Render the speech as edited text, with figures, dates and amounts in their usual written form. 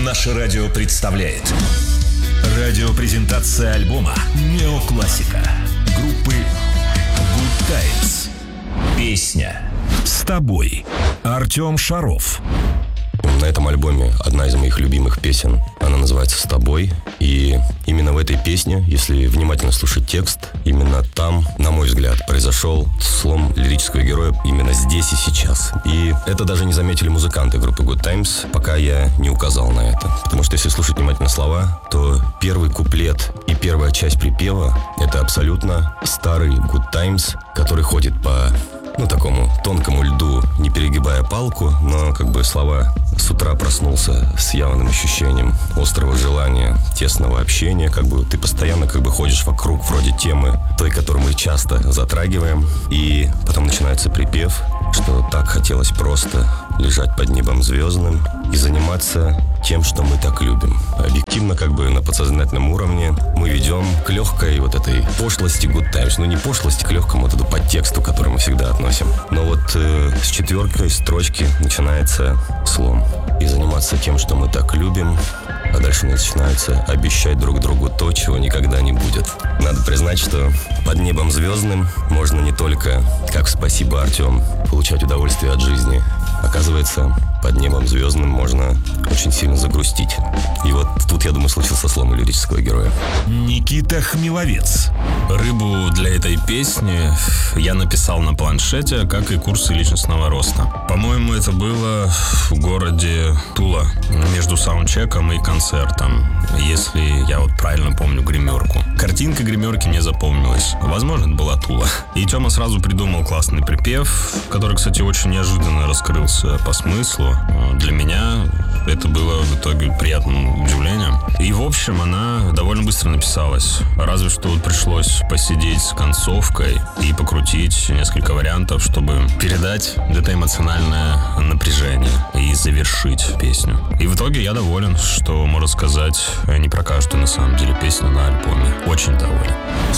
Наше радио представляет радиопрезентация альбома «Неоклассика» группы Good Times. Песня «С тобой». Артем Шаров. На этом альбоме одна из моих любимых песен. Она называется «С тобой». И именно в этой песне, если внимательно слушать текст, именно там, на мой взгляд, произошел слом лирического героя именно здесь и сейчас. И это даже не заметили музыканты группы Good Times, пока я не указал на это. Потому что если слушать внимательно слова, то первый куплет и первая часть припева — это абсолютно старый Good Times, который ходит по такому тонкому льду, не перегибая палку, но слова «с утра проснулся с явным ощущением острого желания, тесного общения», ты постоянно ходишь вокруг вроде темы той, которую мы часто затрагиваем, и потом начинается припев, что так хотелось просто лежать под небом звездным и заниматься тем, что мы так любим. Объективно, на подсознательном уровне мы ведем к легкой этой пошлости Good Times. Не пошлости, к легкому подтексту, который мы всегда относим. Но с четвертой строчки начинается слом. И заниматься тем, что мы так любим, а дальше начинается обещать друг другу то, чего никогда не будет. Надо признать, что под небом звездным можно не только, как спасибо, Артем, получать удовольствие от жизни. Оказывается, под небом звездным можно очень сильно загрустить. И тут, я думаю, случился слом у лирического героя. Никита Хмеловец. Рыбу для этой песни я написал на планшете, как и курсы личностного роста. По-моему, это было в городе Тула, между саундчеком и концертом, если я правильно помню гримерку. Картинка гримерки не запомнилась. Возможно, это была Тула. И Тёма сразу придумал классный припев, который, кстати, очень неожиданно раскрылся по смыслу. Для меня это было в итоге приятным удивлением. И, в общем, она довольно быстро написалась. Разве что пришлось посидеть с концовкой и покрутить несколько вариантов, чтобы передать это эмоциональное напряжение и завершить песню. И в итоге я доволен, что, можно сказать, не про каждую на самом деле песню на альбоме. Очень доволен.